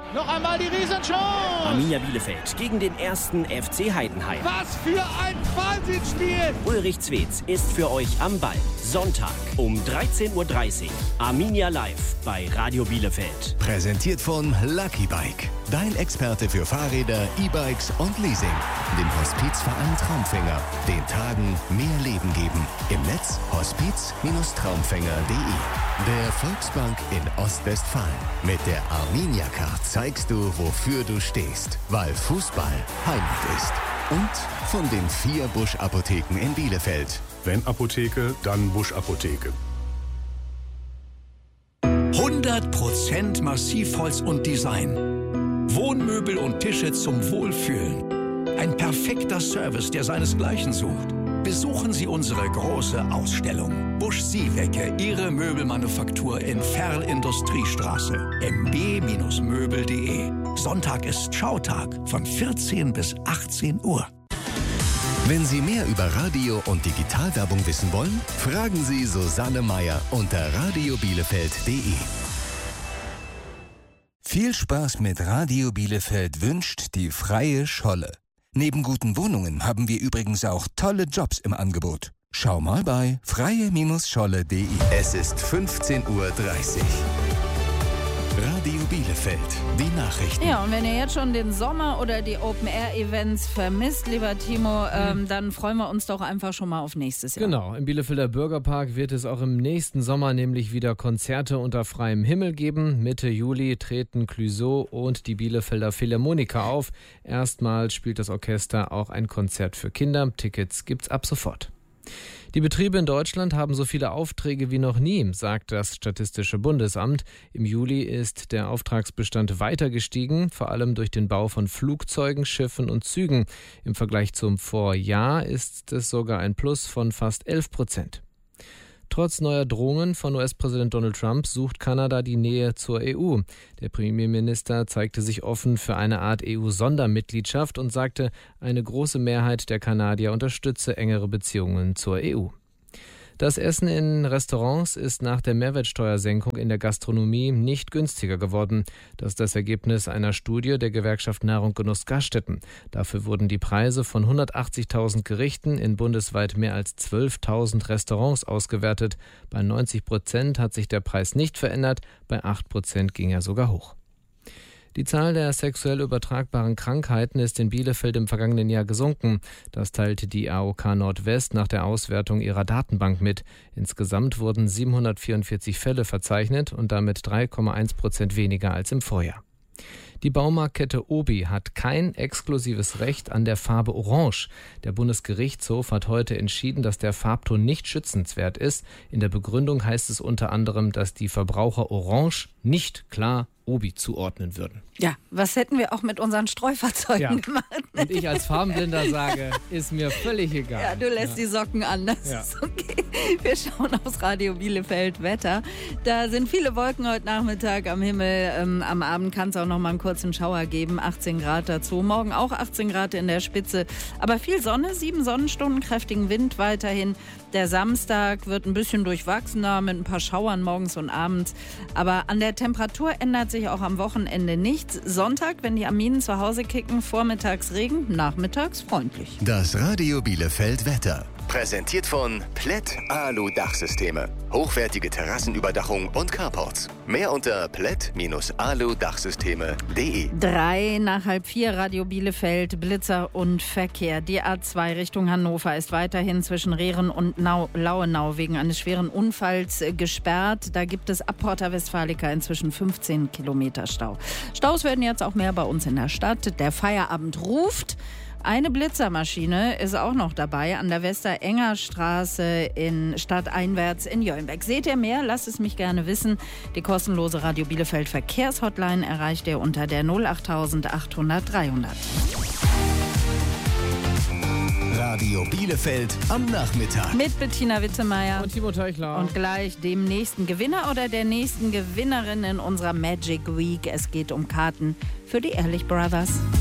Noch einmal die Riesenchance. Arminia Bielefeld gegen den ersten FC Heidenheim. Was für ein Wahnsinnsspiel. Ulrich Zwetz ist für euch am Ball. Sonntag um 13:30 Uhr. Arminia live bei Radio Bielefeld. Präsentiert von Lucky Bike. Dein Experte für Fahrräder, E-Bikes und Leasing. Dem Hospizverein Traumfänger. Den Tagen mehr Leben geben. Im Netz hospiz-traumfänger.de. Der Volksbank in Ostwestfalen. Mit der Arminia Card zeigst du, wofür du stehst. Weil Fußball Heimat ist. Und von den 4 Busch-Apotheken in Bielefeld. Wenn Apotheke, dann Busch-Apotheke. 100% Massivholz und Design. Wohnmöbel und Tische zum Wohlfühlen. Ein perfekter Service, der seinesgleichen sucht. Besuchen Sie unsere große Ausstellung. Busch Siewecke, Ihre Möbelmanufaktur in Ferl-Industriestraße. mb-möbel.de. Sonntag ist Schautag von 14 bis 18 Uhr. Wenn Sie mehr über Radio- und Digitalwerbung wissen wollen, fragen Sie Susanne Meyer unter radiobielefeld.de. Viel Spaß mit Radio Bielefeld wünscht die Freie Scholle. Neben guten Wohnungen haben wir übrigens auch tolle Jobs im Angebot. Schau mal bei freie-scholle.de. Es ist 15:30 Uhr. Radio Bielefeld, die Nachrichten. Ja, und wenn ihr jetzt schon den Sommer oder die Open-Air-Events vermisst, lieber Timo, dann freuen wir uns doch einfach schon mal auf nächstes Jahr. Genau, im Bielefelder Bürgerpark wird es auch im nächsten Sommer nämlich wieder Konzerte unter freiem Himmel geben. Mitte Juli treten Clouseau und die Bielefelder Philharmoniker auf. Erstmals spielt das Orchester auch ein Konzert für Kinder. Tickets gibt's ab sofort. Die Betriebe in Deutschland haben so viele Aufträge wie noch nie, sagt das Statistische Bundesamt. Im Juli ist der Auftragsbestand weiter gestiegen, vor allem durch den Bau von Flugzeugen, Schiffen und Zügen. Im Vergleich zum Vorjahr ist es sogar ein Plus von fast 11%. Trotz neuer Drohungen von US-Präsident Donald Trump sucht Kanada die Nähe zur EU. Der Premierminister zeigte sich offen für eine Art EU-Sondermitgliedschaft und sagte, eine große Mehrheit der Kanadier unterstütze engere Beziehungen zur EU. Das Essen in Restaurants ist nach der Mehrwertsteuersenkung in der Gastronomie nicht günstiger geworden. Das ist das Ergebnis einer Studie der Gewerkschaft Nahrung Genuss Gaststätten. Dafür wurden die Preise von 180.000 Gerichten in bundesweit mehr als 12.000 Restaurants ausgewertet. Bei 90% hat sich der Preis nicht verändert, bei 8% ging er sogar hoch. Die Zahl der sexuell übertragbaren Krankheiten ist in Bielefeld im vergangenen Jahr gesunken. Das teilte die AOK Nordwest nach der Auswertung ihrer Datenbank mit. Insgesamt wurden 744 Fälle verzeichnet und damit 3,1% weniger als im Vorjahr. Die Baumarktkette Obi hat kein exklusives Recht an der Farbe Orange. Der Bundesgerichtshof hat heute entschieden, dass der Farbton nicht schützenswert ist. In der Begründung heißt es unter anderem, dass die Verbraucher Orange nicht klar Obi zuordnen würden. Ja, was hätten wir auch mit unseren Streufahrzeugen gemacht? Und ich als Farbenblinder sage, ist mir völlig egal. Ja, du lässt die Socken an, das ist okay. Wir schauen aufs Radio Bielefeld Wetter. Da sind viele Wolken heute Nachmittag am Himmel. Am Abend kann es auch noch mal einen kurzen Schauer geben. 18 Grad dazu. Morgen auch 18 Grad in der Spitze. Aber viel Sonne, 7 Sonnenstunden, kräftigen Wind weiterhin. Der Samstag wird ein bisschen durchwachsener mit ein paar Schauern morgens und abends. Aber an der Temperatur ändert sich auch am Wochenende nichts. Sonntag, wenn die Aminen zu Hause kicken, vormittags Regen, nachmittags freundlich. Das Radio Bielefeld Wetter. Präsentiert von Plätt Alu Dachsysteme. Hochwertige Terrassenüberdachung und Carports. Mehr unter plätt-alu-dachsysteme.de. 3:03 Radio Bielefeld, Blitzer und Verkehr. Die A2 Richtung Hannover ist weiterhin zwischen Rehren und Lauenau wegen eines schweren Unfalls gesperrt. Da gibt es ab Porta Westfalica inzwischen 15 Kilometer Stau. Staus werden jetzt auch mehr bei uns in der Stadt. Der Feierabend ruft. Eine Blitzermaschine ist auch noch dabei an der Westerenger-Straße in stadteinwärts in Jöllbeck. Seht ihr mehr? Lasst es mich gerne wissen. Die kostenlose Radio Bielefeld Verkehrshotline erreicht ihr unter der 08000 800 300. Radio Bielefeld am Nachmittag. Mit Bettina Wittemeyer und Timo Teichler. Und gleich dem nächsten Gewinner oder der nächsten Gewinnerin in unserer Magic Week. Es geht um Karten für die Ehrlich Brothers.